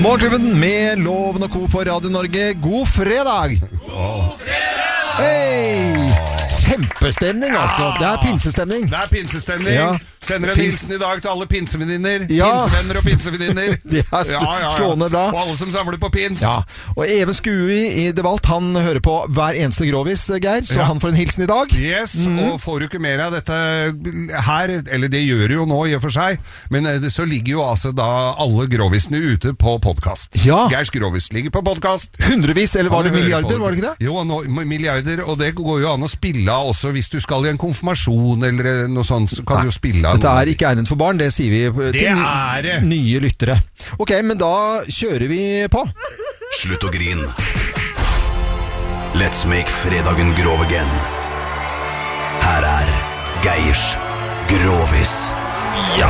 Morgenklubben med Loven og Co. på Radio Norge. God fredag! God fredag! Hei! Kjempestemning, altså. Det er pinsestemning. Det er pinsestemning. Ja. Sender en hilsen i dag til alle pinsevenninner. Ja. Pinsevenner og pinsevenninner. De er slående bra. Og alle som samler på pins. Ja. Og Even Skui i Devalt, han hører på hver eneste grovis, Geir. Så han får en hilsen i dag. Yes, og får du ikke mer av dette her, eller det gjør du jo nå i og for seg, men så ligger jo altså da alle grovisene ute på podcast. Ja. Geirs grovis ligger på podcast. Hundrevis, eller var det milliarder, var det ikke det? Jo, milliarder, og det går jo an å spille av også hvis du skal i en konfirmasjon eller noe sånt, så kan du jo spille av. Dette er ikke egnet for barn, det sier vi til nye lyttere. Ok, men da kjører vi på. Slutt å grin. Let's make fredagen grov again. Her er Geirs Grovis. Ja!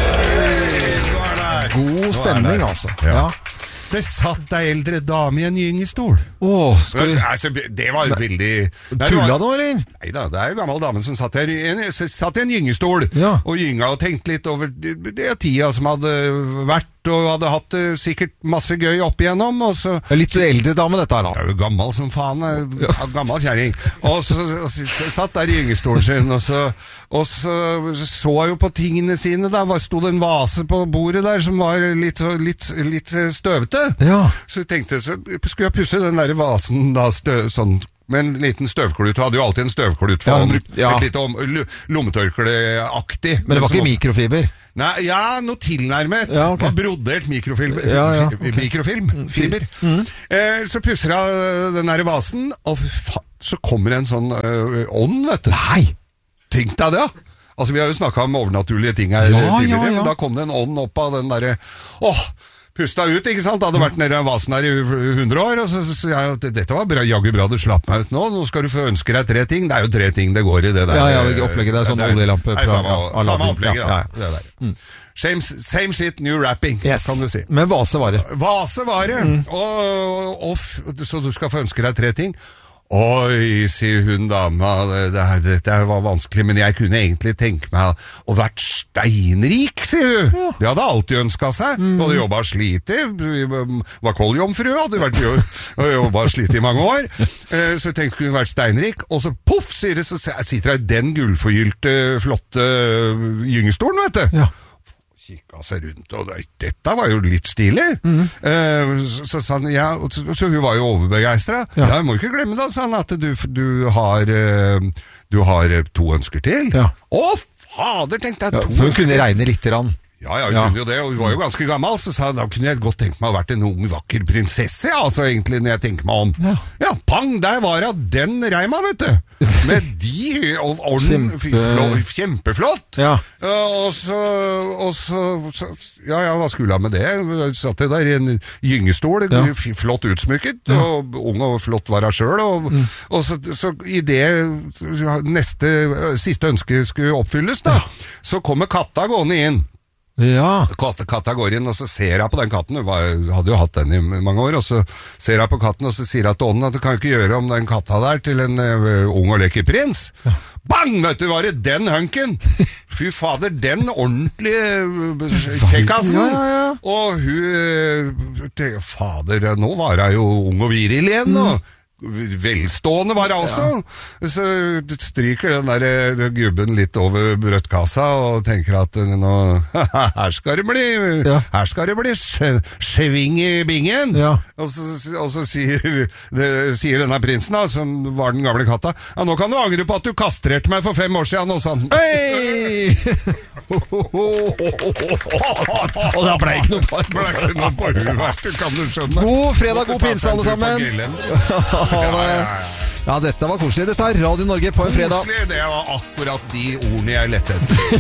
God stemning, altså. Ja. Det satt ei eldre dame i en gyngestol. Det var jo veldig... Tulla nå, eller? Neida, det er jo en gammel dame som satt i en gyngestol, og gynga og tenkte litt over det tida som hadde vært, og hadde hatt sikkert masse gøy opp igjennom, og så... Litt eldre dame dette her da. Det er jo gammel som faen, gammel kjæring. Og så satt der i gyngestolen sin, og så jo på tingene sine, da stod det en vase på bordet der som var litt støvete. Ja. Så jeg tenkte, så skulle jeg pusse den der vasen da sånn, med en liten støvklut. Du hadde jo alltid en støvklut for et lite lommetørkleaktig. Men det var ikke mikrofiber? Nei, noe tilnærmet. Det var brodert mikrofilm. Mikrofilmfiber. Så pusser jeg den der vasen, og så kommer en sånn ånd, vet du. Nei! Tenk deg det, ja. Altså, vi har jo snakket om overnaturlige ting her tidligere, men da kom det en ånd opp av den der... pusta ut, ikke sant? Hadde vært nede i vasen her i 100 år, og så sier jeg at dette var bra, jaggu bra, du slapp meg ut nå skal du få ønske deg 3 ting. Det er jo 3 ting det går i det der. Ja, det opplegget der, sånn oljelampe. Samme opplegget, det der. Same shit, new rapping, kan du si. Men vasevare. Vasevare, så du skal få ønske deg 3 ting. Oi, sier hun dama, dette var vanskelig, men jeg kunne egentlig tenke meg å vært steinrik, sier hun. Det hadde alltid ønsket seg. Hadde jobbet slitet, var koljomfru, hadde vært jobbet slitet i mange år. Så jeg tenkte hun vært steinrik, og så poff, sier det, så sitter jeg i den gullforgylte, flotte gyngestolen, vet du. Ja. Kikket seg rundt, og dette var jo litt stilig. Så sa han, så hun var jo overbegeistret. Jeg må ikke glemme da, sa han, at du har 2 ønsker til. Å, fader, tenkte jeg, 2 ønsker til. For hun kunne regne litt rann. Ja, hun kunne jo det, og hun var jo ganske gammel, så sa jeg, da kunne jeg godt tenke meg å ha vært en ung, vakker prinsesse, altså egentlig, når jeg tenker meg om. Ja, pang, der var det den reima, vet du. Med de kjempeflott. Ja. Og så, hva skulle jeg med det? Jeg satt der i en gyngestol, flott utsmykket, og ung og flott var jeg selv, og så i det siste ønske skulle oppfylles da, så kommer katta gående inn. Ja. Katta går inn, og så ser jeg på den katten. Jeg hadde jo hatt den i mange år, og så ser jeg på katten, og så sier jeg til ånden at du kan ikke gjøre om den katta der til en ung og lekker prins. Bang, vet du, var det den hunken? Fy fader, den ordentlige kjekkassen. Og hun, fader, nå var jeg jo ung og viril igjen, og velstående var det også. Så stryker den der gubben litt over brøttkassa og tenker at nå, her skal det bli sving i bingen. Og så sier denne prinsen da, som var den gamle katta, nå kan du angre på at du kastrerte meg for 5 år siden, og sånn. Hei! Og det ble ikke noe på huet, kan du skjønne. God fredag, god pinse alle sammen. Ja, dette var koselig. Dette er Radio Norge på en fredag. Koselig, det var akkurat de ordene jeg lette etter.